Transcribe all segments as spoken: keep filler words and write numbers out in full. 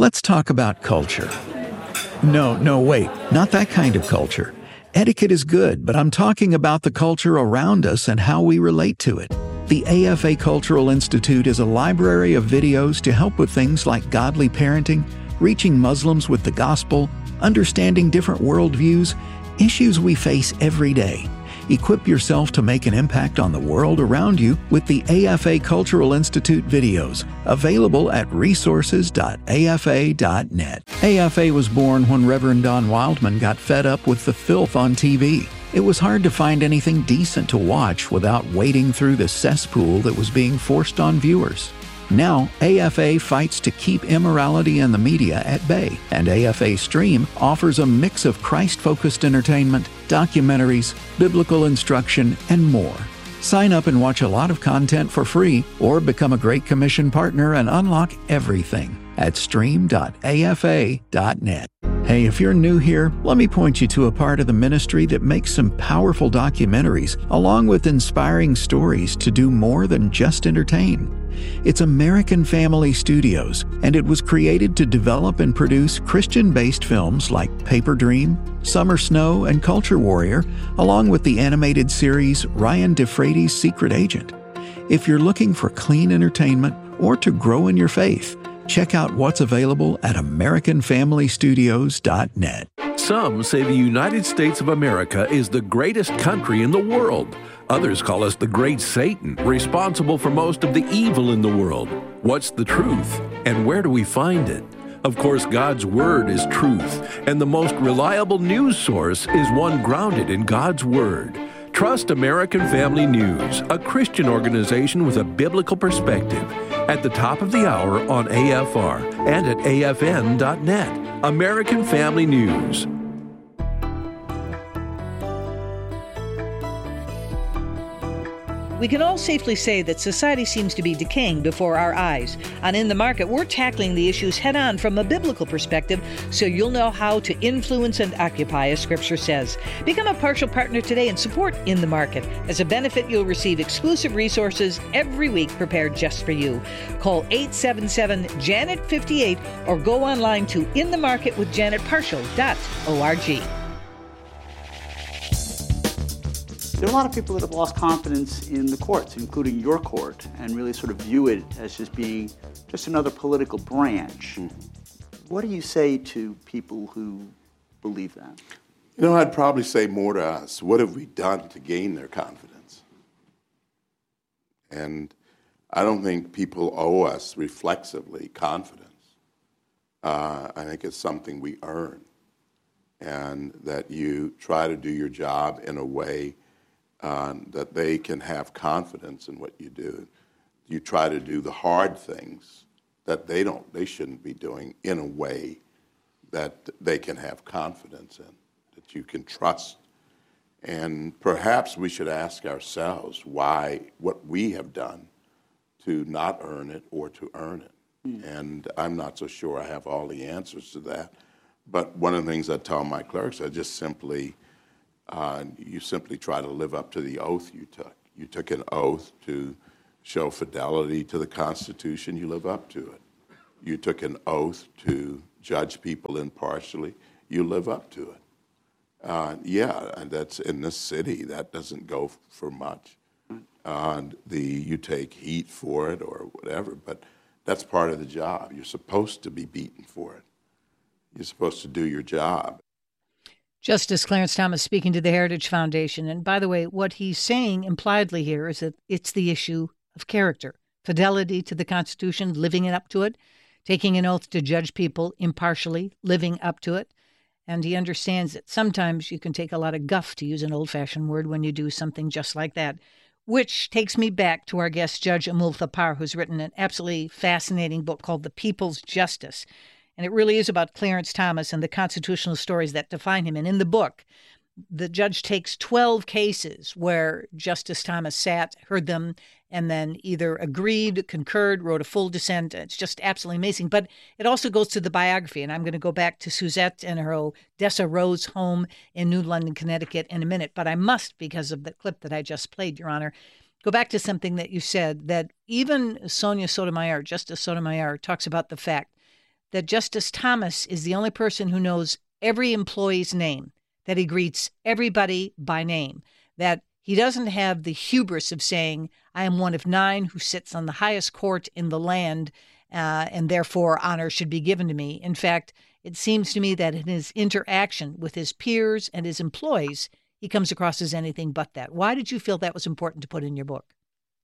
Let's talk about culture. No, no, wait, not that kind of culture. Etiquette is good, but I'm talking about the culture around us and how we relate to it. The A F A Cultural Institute is a library of videos to help with things like godly parenting, reaching Muslims with the gospel, understanding different worldviews, issues we face every day. Equip yourself to make an impact on the world around you with the A F A Cultural Institute videos, available at resources dot A F A dot net. A F A was born when Reverend Don Wildman got fed up with the filth on T V. It was hard to find anything decent to watch without wading through the cesspool that was being forced on viewers. Now, A F A fights to keep immorality in the media at bay, and A F A Stream offers a mix of Christ-focused entertainment, documentaries, biblical instruction, and more. Sign up and watch a lot of content for free, or become a Great Commission partner and unlock everything at stream dot A F A dot net. Hey, if you're new here, let me point you to a part of the ministry that makes some powerful documentaries, along with inspiring stories to do more than just entertain. It's American Family Studios, and it was created to develop and produce Christian-based films like Paper Dream, Summer Snow, and Culture Warrior, along with the animated series Ryan DeFrades' Secret Agent. If you're looking for clean entertainment or to grow in your faith, check out what's available at American Family Studios dot net. Some say the United States of America is the greatest country in the world. Others call us the Great Satan, responsible for most of the evil in the world. What's the truth, and where do we find it? Of course, God's Word is truth, and the most reliable news source is one grounded in God's Word. Trust American Family News, a Christian organization with a biblical perspective, at the top of the hour on A F R and at A F N dot net. American Family News. We can all safely say that society seems to be decaying before our eyes. On In the Market, we're tackling the issues head-on from a biblical perspective, so you'll know how to influence and occupy, as Scripture says. Become a partial partner today and support In the Market. As a benefit, you'll receive exclusive resources every week prepared just for you. Call eight seven seven, Janet fifty-eight or go online to in the market with janet partial dot org. There are a lot of people that have lost confidence in the courts, including your court, and really sort of view it as just being just another political branch. Mm-hmm. What do you say to people who believe that? You know, I'd probably say more to us. What have we done to gain their confidence? And I don't think people owe us reflexively confidence. Uh, I think it's something we earn, and that you try to do your job in a way Uh, that they can have confidence in what you do. You try to do the hard things that they don't, they shouldn't be doing in a way that they can have confidence in, that you can trust. And perhaps we should ask ourselves why, what we have done to not earn it or to earn it. Mm. And I'm not so sure I have all the answers to that. But one of the things I tell my clerks, I just simply Uh, you simply try to live up to the oath you took. You took an oath to show fidelity to the Constitution. You live up to it. You took an oath to judge people impartially. You live up to it. Uh, yeah, and that's in this city. That doesn't go f- for much. Uh, the you take heat for it or whatever, but that's part of the job. You're supposed to be beaten for it. You're supposed to do your job. Justice Clarence Thomas speaking to the Heritage Foundation. And by the way, what he's saying impliedly here is that it's the issue of character, fidelity to the Constitution, living up to it, taking an oath to judge people impartially, living up to it. And he understands that sometimes you can take a lot of guff, to use an old-fashioned word, when you do something just like that. Which takes me back to our guest, Judge Amul Thapar, who's written an absolutely fascinating book called The People's Justice. And it really is about Clarence Thomas and the constitutional stories that define him. And in the book, the judge takes twelve cases where Justice Thomas sat, heard them, and then either agreed, concurred, wrote a full dissent. It's just absolutely amazing. But it also goes to the biography. And I'm going to go back to Suzette and her Odessa Rose home in New London, Connecticut in a minute. But I must, because of the clip that I just played, Your Honor, go back to something that you said, that even Sonia Sotomayor, Justice Sotomayor, talks about the fact that Justice Thomas is the only person who knows every employee's name, that he greets everybody by name, that he doesn't have the hubris of saying, I am one of nine who sits on the highest court in the land, uh, and therefore honor should be given to me. In fact, it seems to me that in his interaction with his peers and his employees, he comes across as anything but that. Why did you feel that was important to put in your book?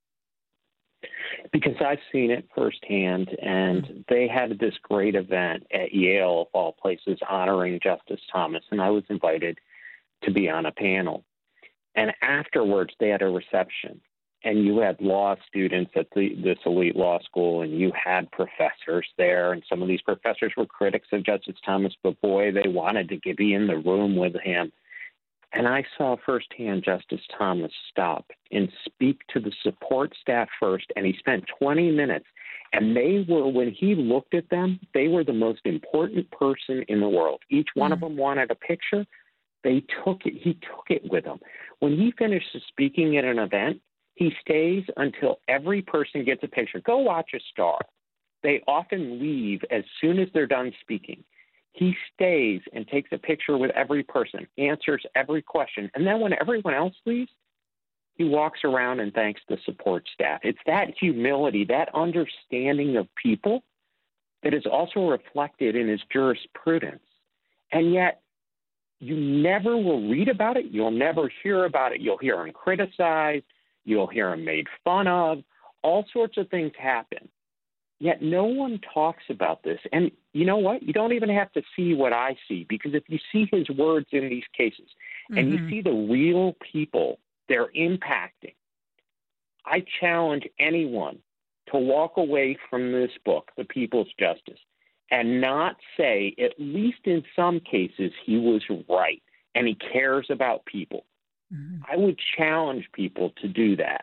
Because I've seen it firsthand, and mm-hmm. they had this great event at Yale, of all places, honoring Justice Thomas, and I was invited to be on a panel. And afterwards, they had a reception, and you had law students at the, this elite law school, and you had professors there, and some of these professors were critics of Justice Thomas, but boy, they wanted to get, be in the room with him. And I saw firsthand Justice Thomas stop and speak to the support staff first, and he spent twenty minutes. And they were, when he looked at them, they were the most important person in the world. Each one mm-hmm. of them wanted a picture. They took it. He took it with him. When he finishes speaking at an event, he stays until every person gets a picture. Go watch a star. They often leave as soon as they're done speaking. He stays and takes a picture with every person, answers every question. And then when everyone else leaves, he walks around and thanks the support staff. It's that humility, that understanding of people that is also reflected in his jurisprudence. And yet, you never will read about it. You'll never hear about it. You'll hear him criticized. You'll hear him made fun of. All sorts of things happen. Yet no one talks about this. And you know what? You don't even have to see what I see, because if you see his words in these cases mm-hmm. and you see the real people they're impacting, I challenge anyone to walk away from this book, The People's Justice, and not say, at least in some cases, he was right and he cares about people. Mm-hmm. I would challenge people to do that.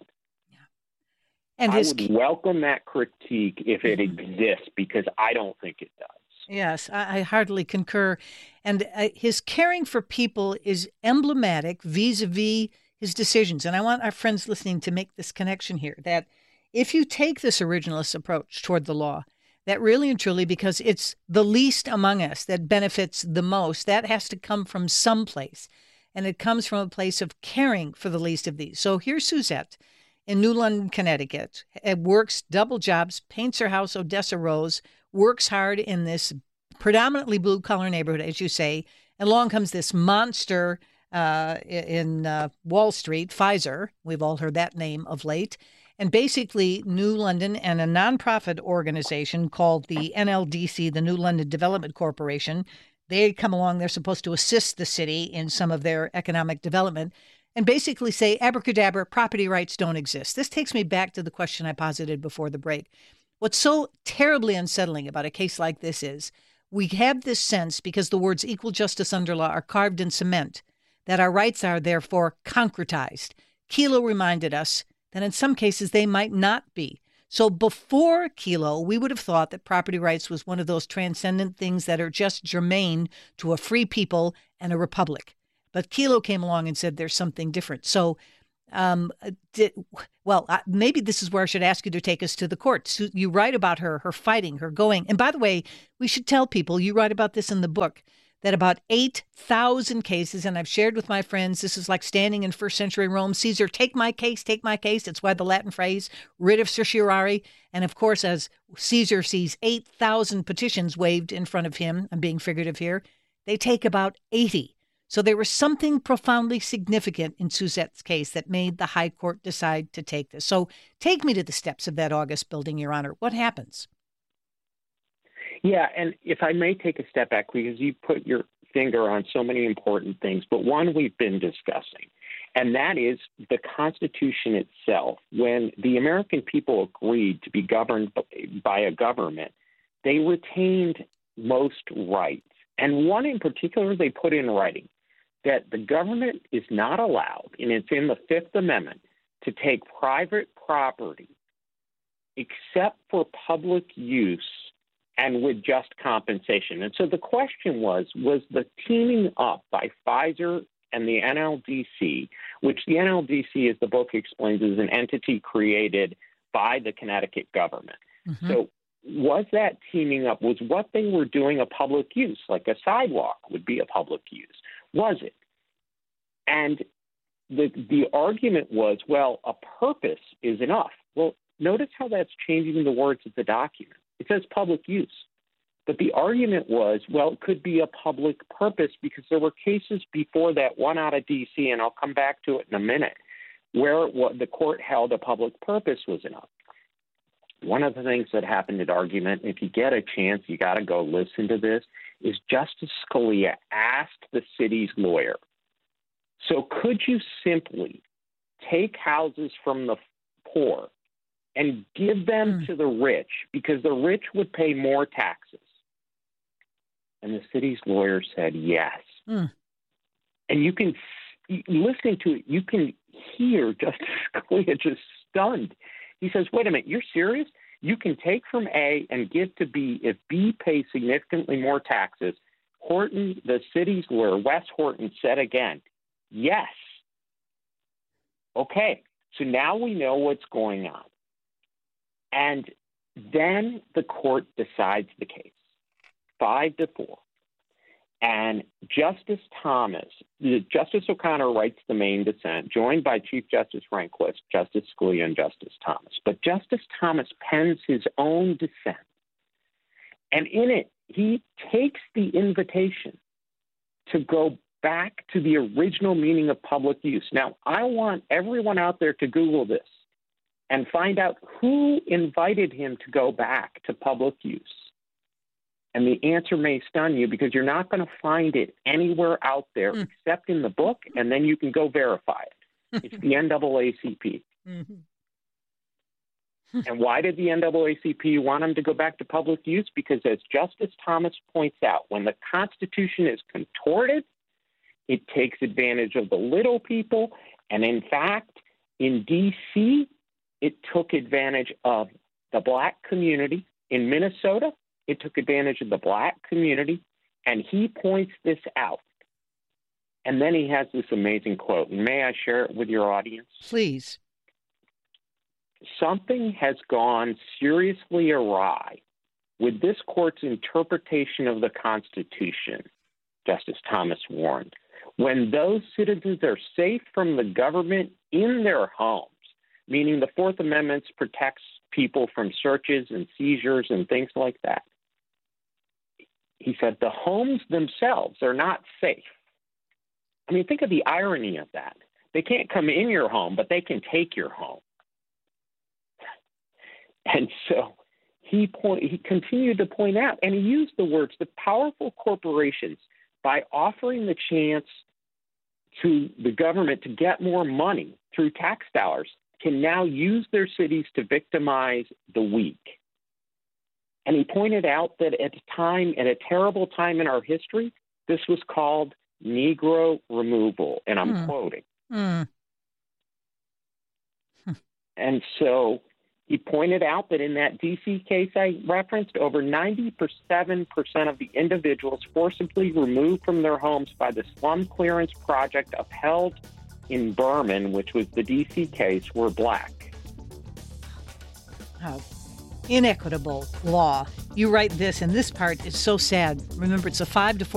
And I his... would welcome that critique if it exists, because I don't think it does. Yes, I, I heartily concur. And uh, his caring for people is emblematic vis-a-vis his decisions. And I want our friends listening to make this connection here, that if you take this originalist approach toward the law, that really and truly, because it's the least among us that benefits the most, that has to come from someplace. And it comes from a place of caring for the least of these. So here's Suzette in New London, Connecticut, it works double jobs, paints her house Odessa Rose, works hard in this predominantly blue-collar neighborhood, as you say, and along comes this monster uh, in uh, Wall Street, Pfizer. We've all heard that name of late. And basically, New London and a nonprofit organization called the N L D C, the New London Development Corporation, they come along, they're supposed to assist the city in some of their economic development, and basically say, abracadabra, property rights don't exist. This takes me back to the question I posited before the break. What's so terribly unsettling about a case like this is we have this sense, because the words equal justice under law are carved in cement, that our rights are therefore concretized. Kelo reminded us that in some cases they might not be. So before Kelo, we would have thought that property rights was one of those transcendent things that are just germane to a free people and a republic. But Kelo came along and said there's something different. So, um, did, well, uh, maybe this is where I should ask you to take us to the court. So you write about her, her fighting, her going. And by the way, we should tell people, you write about this in the book, that about eight thousand cases, and I've shared with my friends, this is like standing in first century Rome, Caesar, take my case, take my case. It's why the Latin phrase, writ of certiorari. And of course, as Caesar sees eight thousand petitions waved in front of him, I'm being figurative here, they take about eighty. So there was something profoundly significant in Suzette's case that made the High Court decide to take this. So take me to the steps of that August building, Your Honor. What happens? Yeah, and if I may take a step back, because you put your finger on so many important things, but one we've been discussing, and that is the Constitution itself. When the American people agreed to be governed by a government, they retained most rights. And one in particular they put in writing, that the government is not allowed, and it's in the Fifth Amendment, to take private property except for public use and with just compensation. And so the question was, was the teaming up by Pfizer and the N L D C, which the N L D C, as the book explains, is an entity created by the Connecticut government. Mm-hmm. So was that teaming up? Was what they were doing a public use, like a sidewalk would be a public use? Was it? And the the argument was, well, a purpose is enough. Well, notice how that's changing the words of the document. It says public use. But the argument was, well, it could be a public purpose because there were cases before that, one out of D C, and I'll come back to it in a minute, where what the court held a public purpose was enough. One of the things that happened at argument, if you get a chance, you got to go listen to this, is Justice Scalia asked the city's lawyer, so could you simply take houses from the poor and give them mm. to the rich because the rich would pay more taxes? And the city's lawyer said yes. Mm. And you can, listening to it, you can hear Justice Scalia just stunned. He says, wait a minute, you're serious? You can take from A and give to B if B pays significantly more taxes. Horton, the city's lawyer, Wes Horton, said again, yes. Okay, so now we know what's going on. And then the court decides the case, five to four. And Justice Thomas, Justice O'Connor writes the main dissent, joined by Chief Justice Rehnquist, Justice Scalia, and Justice Thomas. But Justice Thomas pens his own dissent. And in it, he takes the invitation to go back to the original meaning of public use. Now, I want everyone out there to Google this and find out who invited him to go back to public use. And the answer may stun you because you're not going to find it anywhere out there mm. except in the book, and then you can go verify it. It's the N double A C P. Mm-hmm. And why did the N double A C P want him to go back to public use? Because as Justice Thomas points out, when the Constitution is contorted, it takes advantage of the little people. And in fact, in D C, it took advantage of the black community. In Minnesota, it took advantage of the black community, and he points this out. And then he has this amazing quote. And may I share it with your audience? Please. Something has gone seriously awry with this court's interpretation of the Constitution, Justice Thomas warned. When those citizens are safe from the government in their homes, meaning the Fourth Amendment protects people from searches and seizures and things like that. He said the homes themselves are not safe. I mean, think of the irony of that. They can't come in your home, but they can take your home. And so he point, he continued to point out, and he used the words, the powerful corporations, by offering the chance to the government to get more money through tax dollars, can now use their cities to victimize the weak. And he pointed out that at a time, at a terrible time in our history, this was called Negro removal, and I'm mm. quoting. Mm. And so he pointed out that in that D C case I referenced, over ninety-seven percent of the individuals forcibly removed from their homes by the slum clearance project upheld in Berman, which was the D C case, were black. Oh, inequitable law. You write this, and this part is so sad. Remember, it's a five to four.